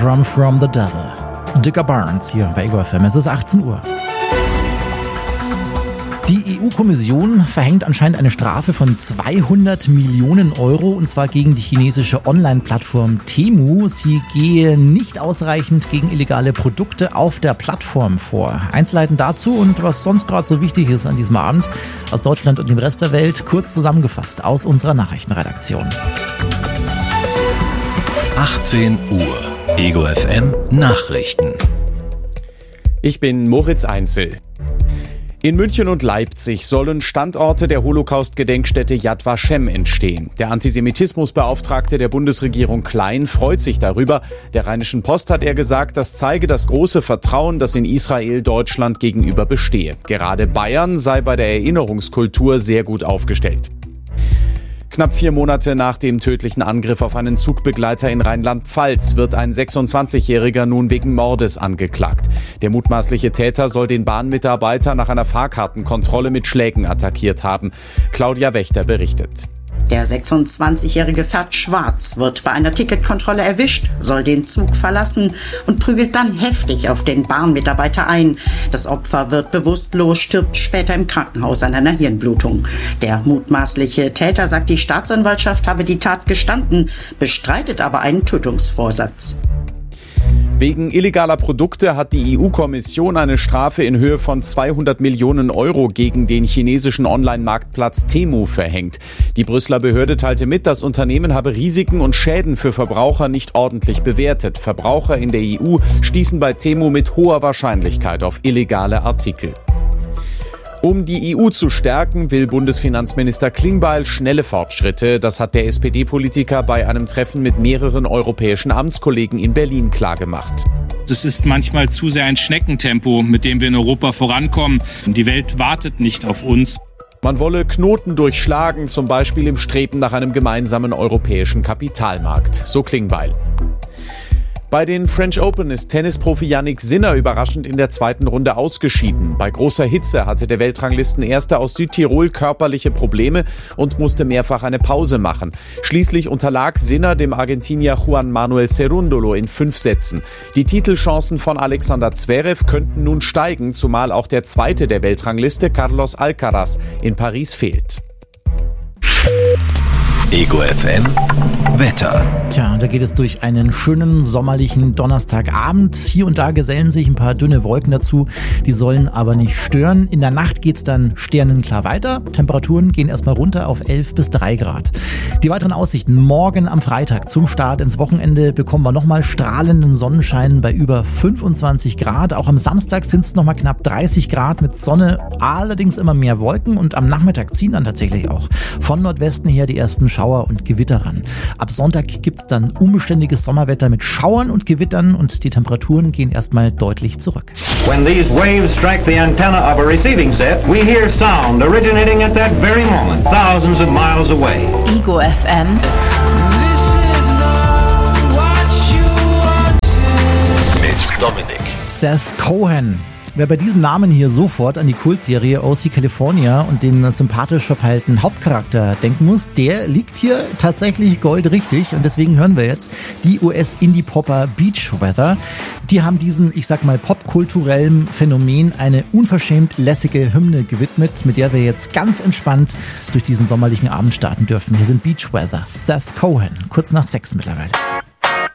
Drum from the Devil. Digger Barnes hier bei Ego FM. Es ist 18 Uhr. Die EU-Kommission verhängt anscheinend eine Strafe von 200 Millionen Euro und zwar gegen die chinesische Online-Plattform Temu. Sie gehe nicht ausreichend gegen illegale Produkte auf der Plattform vor. Einzelheiten dazu und was sonst gerade so wichtig ist an diesem Abend aus Deutschland und dem Rest der Welt kurz zusammengefasst aus unserer Nachrichtenredaktion. 18 Uhr. Ego FM Nachrichten. Ich bin Moritz Einzel. In München und Leipzig sollen Standorte der Holocaust-Gedenkstätte Yad Vashem entstehen. Der Antisemitismusbeauftragte der Bundesregierung Klein freut sich darüber. Der Rheinischen Post hat er gesagt, das zeige das große Vertrauen, das in Israel Deutschland gegenüber bestehe. Gerade Bayern sei bei der Erinnerungskultur sehr gut aufgestellt. Knapp 4 Monate nach dem tödlichen Angriff auf einen Zugbegleiter in Rheinland-Pfalz wird ein 26-Jähriger nun wegen Mordes angeklagt. Der mutmaßliche Täter soll den Bahnmitarbeiter nach einer Fahrkartenkontrolle mit Schlägen attackiert haben. Claudia Wächter berichtet. Der 26-Jährige fährt schwarz, wird bei einer Ticketkontrolle erwischt, soll den Zug verlassen und prügelt dann heftig auf den Bahnmitarbeiter ein. Das Opfer wird bewusstlos, stirbt später im Krankenhaus an einer Hirnblutung. Der mutmaßliche Täter sagt, die Staatsanwaltschaft habe die Tat gestanden, bestreitet aber einen Tötungsvorsatz. Wegen illegaler Produkte hat die EU-Kommission eine Strafe in Höhe von 200 Millionen Euro gegen den chinesischen Online-Marktplatz Temu verhängt. Die Brüsseler Behörde teilte mit, das Unternehmen habe Risiken und Schäden für Verbraucher nicht ordentlich bewertet. Verbraucher in der EU stießen bei Temu mit hoher Wahrscheinlichkeit auf illegale Artikel. Um die EU zu stärken, will Bundesfinanzminister Klingbeil schnelle Fortschritte. Das hat der SPD-Politiker bei einem Treffen mit mehreren europäischen Amtskollegen in Berlin klargemacht. Das ist manchmal zu sehr ein Schneckentempo, mit dem wir in Europa vorankommen. Die Welt wartet nicht auf uns. Man wolle Knoten durchschlagen, zum Beispiel im Streben nach einem gemeinsamen europäischen Kapitalmarkt. So Klingbeil. Bei den French Open ist Tennisprofi Jannik Sinner überraschend in der zweiten Runde ausgeschieden. Bei großer Hitze hatte der Weltranglistenerste aus Südtirol körperliche Probleme und musste mehrfach eine Pause machen. Schließlich unterlag Sinner dem Argentinier Juan Manuel Cerúndolo in 5 Sätzen. Die Titelchancen von Alexander Zverev könnten nun steigen, zumal auch der Zweite der Weltrangliste, Carlos Alcaraz, in Paris fehlt. Ego FM Wetter. Tja, da geht es durch einen schönen sommerlichen Donnerstagabend. Hier und da gesellen sich ein paar dünne Wolken dazu. Die sollen aber nicht stören. In der Nacht geht's dann sternenklar weiter. Temperaturen gehen erstmal runter auf 11 bis 3 Grad. Die weiteren Aussichten: morgen am Freitag zum Start ins Wochenende bekommen wir nochmal strahlenden Sonnenschein bei über 25 Grad. Auch am Samstag sind es nochmal knapp 30 Grad mit Sonne, allerdings immer mehr Wolken. Und am Nachmittag ziehen dann tatsächlich auch von Nordwesten her die ersten Schauer und Gewitter ran. Ab Sonntag gibt es dann unbeständiges Sommerwetter mit Schauern und Gewittern und die Temperaturen gehen erstmal deutlich zurück. When these waves strike the antenna of a receiving set, we hear sound originating at that very moment, thousands of miles away. Ego FM. Mit Dominik. Seth Cohen. Wer bei diesem Namen hier sofort an die Kultserie OC California und den sympathisch verpeilten Hauptcharakter denken muss, der liegt hier tatsächlich goldrichtig und deswegen hören wir jetzt die US-Indie-Popper Beach Weather. Die haben diesem, ich sag mal, popkulturellen Phänomen eine unverschämt lässige Hymne gewidmet, mit der wir jetzt ganz entspannt durch diesen sommerlichen Abend starten dürfen. Hier sind Beach Weather, Seth Cohen, kurz nach 6 mittlerweile.